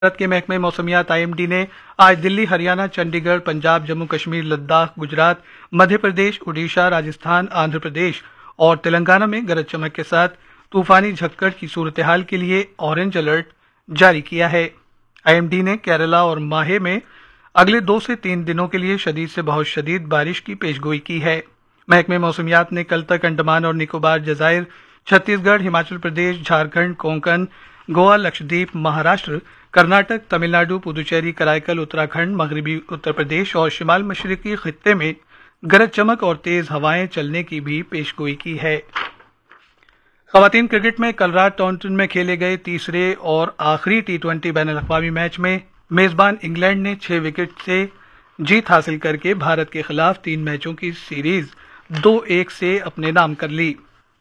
भारत के महकमे मौसमियात IMD ने आज दिल्ली, हरियाणा, चंडीगढ़, पंजाब, जम्मू कश्मीर, लद्दाख, गुजरात, मध्य प्रदेश, उड़ीसा, राजस्थान, आंध्र प्रदेश और तेलंगाना में गरज चमक के साथ तूफानी झक्कड़ की सूरत हाल के लिए ऑरेंज अलर्ट जारी किया है। IMD ने केरला और माहे में अगले 2 से 3 दिनों के लिए शदीद से बहुत शदीद बारिश की पेशगोई की है। महकमे मौसमियात ने कल तक अंडमान और निकोबार जजायर, छत्तीसगढ़, हिमाचल प्रदेश, झारखंड, कोंकण, गोवा, लक्षद्वीप, महाराष्ट्र, कर्नाटक, तमिलनाडु, पुदुचेरी, कराईकल, उत्तराखंड, मगरबी उत्तर प्रदेश और शिमाल मशरकी खित्ते में गरज चमक और तेज हवाएं चलने की भी पेशगोई की है। खवातीन क्रिकेट में कल रात टॉन्टन में खेले गए तीसरे और आखिरी T20 बैनुल-अक़वामी मैच में मेजबान इंग्लैंड ने 6 विकेट से जीत हासिल करके भारत के खिलाफ 3 मैचों की सीरीज 2-1 से अपने नाम कर ली।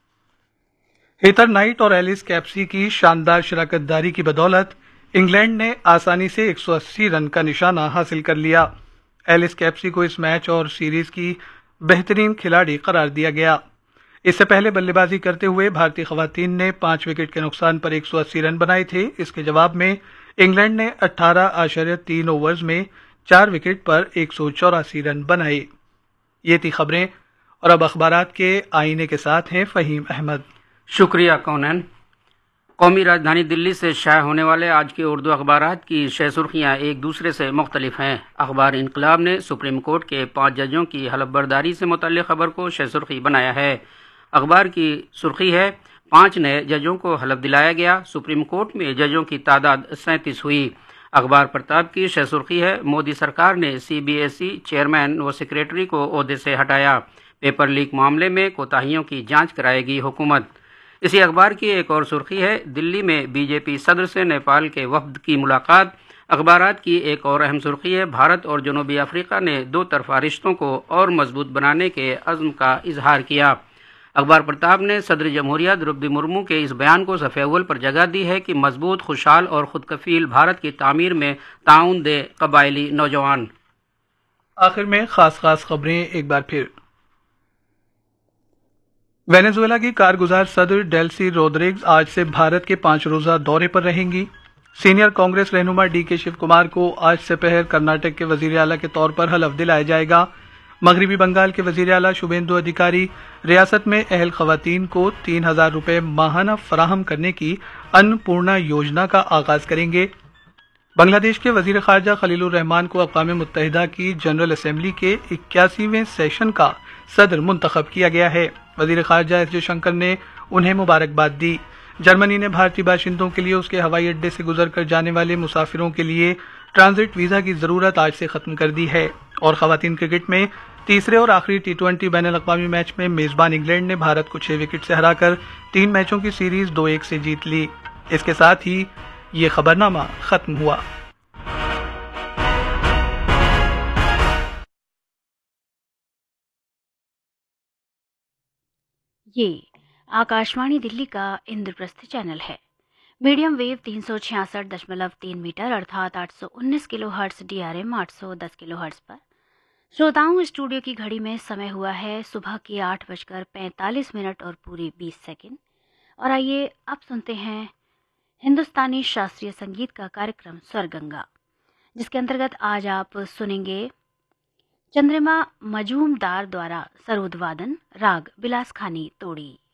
हीथर नाइट और एलिस कैप्सी की शानदार शराकतदारी की बदौलत इंग्लैंड ने आसानी से 180 रन का निशाना हासिल कर लिया। एलिस कैप्सी को इस मैच और सीरीज की बेहतरीन खिलाड़ी करार दिया गया। इससे पहले बल्लेबाजी करते हुए भारतीय खवातीन ने 5 विकेट के नुकसान पर 180 रन बनाए थे। इसके जवाब में इंग्लैंड ने 18.3 ओवर्स में 4 विकेट पर 184 रन बनाए। ये थी खबरें और अब अखबारात के आईने के साथ हैं फहीम अहमद। शुक्रिया कौनैन। कौमी राजधानी दिल्ली से शाया होने वाले आज के उर्दू अखबारात की 6 सुर्खियाँ एक दूसरे से मुख्तलिफ हैं। अखबार इनकलाब ने सुप्रीम कोर्ट के 5 जजों की हलफ बर्दारी से मुतल्लिक़ खबर को 6 सुर्खी बनाया है। अखबार की सुर्खी है 5 नए जजों को हलफ दिलाया गया, सुप्रीम कोर्ट में जजों की तादाद 37 हुई। अखबार प्रताप की 6 सुर्खी है मोदी सरकार ने CBSE चेयरमैन व सेक्रेटरी को ओहदे से हटाया, पेपर लीक मामले में कोताहियों की जांच कराएगी हुकूमत। इसी अखबार की एक और सुर्खी है दिल्ली में BJP सदर से नेपाल के वफ्द की मुलाकात। अखबारात की एक और अहम सुर्खी है भारत और जनूबी अफ्रीका ने 2 तरफा रिश्तों को और मजबूत बनाने के अज़्म का इजहार किया। अखबार प्रताप ने सदर जमहूरिया द्रौपदी मुर्मू के इस बयान को सफ़े अव्वल पर जगह दी है कि मजबूत, खुशहाल और खुद कफील भारत की तामीर में ताउन दे कबायली नौजवान। आखिर में खास खबरें एक बार फिर। वेनेजुएला की कारगुजार सदर डेल्सी रोड्रिग्स आज से भारत के 5 रोजा दौरे पर रहेंगी। सीनियर कांग्रेस रहनुमा DK शिव कुमार को आज दोपहर कर्नाटक के वजीर आला के तौर पर हलफ दिलाया जाएगा। मगरबी बंगाल के वजीर आला शुभेंदु अधिकारी रियासत में अहल खवातीन को 3000 रुपये माहाना फराहम करने की अन्नपूर्णा योजना का आगाज करेंगे। बांग्लादेश के वजीर खारजा खलीलुर रहमान को अक़वाम मुत्तहिदा की जनरल असेंबली के 81वें सेशन का सदर मुंतखब किया गया है। वजीर खारजा S जयशंकर ने उन्हें मुबारकबाद दी। जर्मनी ने भारतीय बाशिंदों के लिए उसके हवाई अड्डे से गुजर कर जाने वाले मुसाफिरों के लिए ट्रांजिट वीजा की जरूरत आज से खत्म कर दी है। और खवातीन क्रिकेट में तीसरे और आखिरी T20 बैनुल-अक़वामी मैच में मेजबान इंग्लैंड ने भारत को 6 विकेट से हराकर 3 मैचों की सीरीज 2-1 से जीत ली। इसके साथ ही ये खबरनामा खत्म हुआ। ये आकाशवाणी दिल्ली का इंद्रप्रस्थ चैनल है। मीडियम वेव 366.3 मीटर अर्थात 819 किलोहर्ट्ज़ DRM 810 किलोहर्ट्ज़ पर। श्रोताओं, स्टूडियो की घड़ी में समय हुआ है सुबह के 8:45 और पूरे 20 सेकंड। और आइए अब सुनते हैं हिंदुस्तानी शास्त्रीय संगीत का कार्यक्रम स्वरगंगा, जिसके अंतर्गत आज आप सुनेंगे चंद्रिमा मजूमदार द्वारा सरोद वादन, राग बिलास खानी तोड़ी।